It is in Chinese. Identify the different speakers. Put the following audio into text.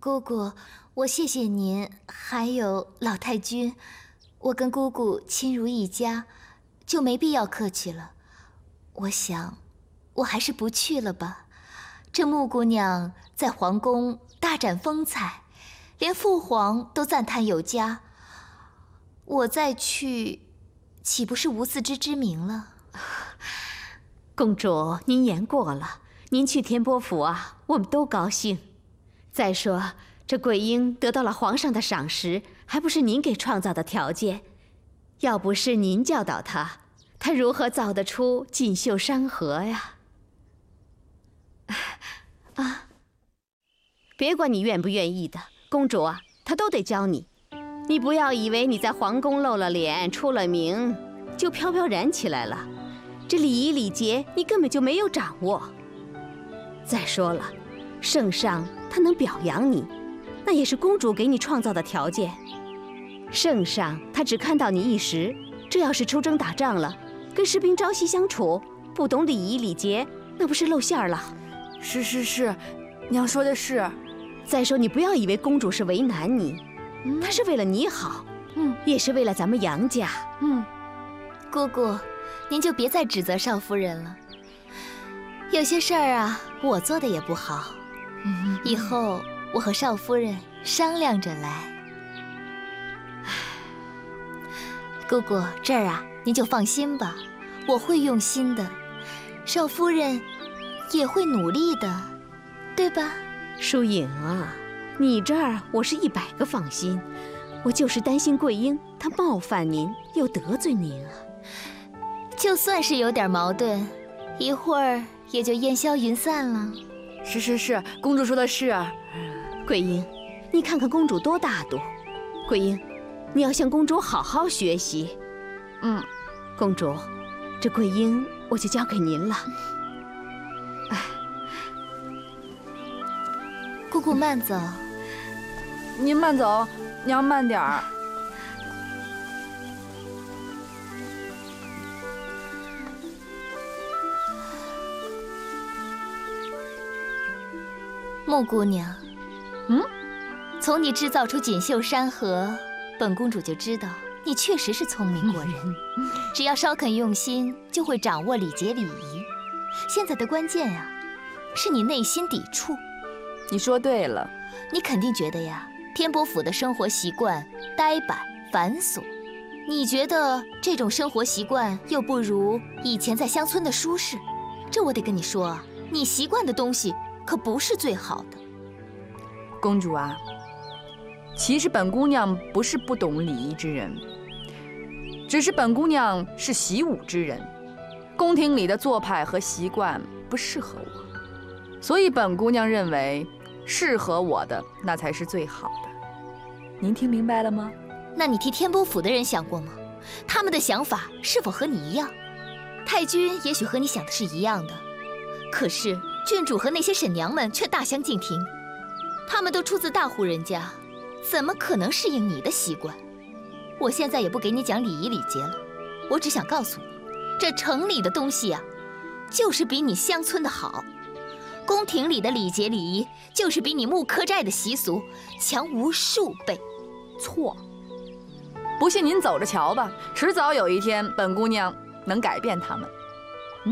Speaker 1: 姑姑，我谢谢您，还有老太君，我跟姑姑亲如一家，就没必要客气了。我想，我还是不去了吧。这穆姑娘在皇宫大展风采，连父皇都赞叹有加。我再去，岂不是无自知之明了？
Speaker 2: 公主，您言过了，您去天波府啊，我们都高兴。再说，这桂英得到了皇上的赏识，还不是您给创造的条件？要不是您教导她，她如何造得出锦绣山河呀？啊，别管你愿不愿意的，公主啊，她都得教你。你不要以为你在皇宫露了脸、出了名，就飘飘然起来了。这礼仪礼节，你根本就没有掌握。再说了，圣上他能表扬你，那也是公主给你创造的条件。圣上他只看到你一时，这要是出征打仗了，跟士兵朝夕相处，不懂礼仪礼节，那不是露馅儿了？
Speaker 3: 是，娘说的是。
Speaker 2: 再说，你不要以为公主是为难你，她是为了你好，也是为了咱们杨家。
Speaker 1: 姑姑，您就别再指责少夫人了。有些事儿啊，我做的也不好，以后我和少夫人商量着来。姑姑，这儿啊，您就放心吧，我会用心的，少夫人也会努力的，对吧？
Speaker 2: 疏影啊，你这儿我是100个放心，我就是担心桂英她冒犯您又得罪您啊。
Speaker 1: 就算是有点矛盾，一会儿也就烟消云散了。
Speaker 3: 是，公主说的是。
Speaker 2: 桂英，你看看公主多大度。桂英，你要向公主好好学习。公主，这桂英我就交给您了。
Speaker 1: 姑姑慢走。
Speaker 3: 您慢走，娘慢点儿。
Speaker 1: 穆姑娘，从你制造出锦绣山河，本公主就知道你确实是聪明过人。只要稍肯用心，就会掌握礼节礼仪。现在的关键呀，是你内心抵触。
Speaker 3: 你说对了，
Speaker 1: 你肯定觉得呀，天波府的生活习惯呆板繁琐，你觉得这种生活习惯又不如以前在乡村的舒适。这我得跟你说啊，你习惯的东西可不是最好的。
Speaker 3: 公主啊，其实本姑娘不是不懂礼仪之人，只是本姑娘是习武之人，宫廷里的做派和习惯不适合我，所以本姑娘认为适合我的那才是最好的。您听明白了吗？
Speaker 1: 那你替天波府的人想过吗？他们的想法是否和你一样？太君也许和你想的是一样的，可是郡主和那些婶娘们却大相径庭，他们都出自大户人家，怎么可能适应你的习惯？我现在也不给你讲礼仪礼节了，我只想告诉你，这城里的东西啊，就是比你乡村的好，宫廷里的礼节礼仪就是比你木刻寨的习俗强无数倍。
Speaker 3: 错，不信您走着瞧吧，迟早有一天本姑娘能改变他们。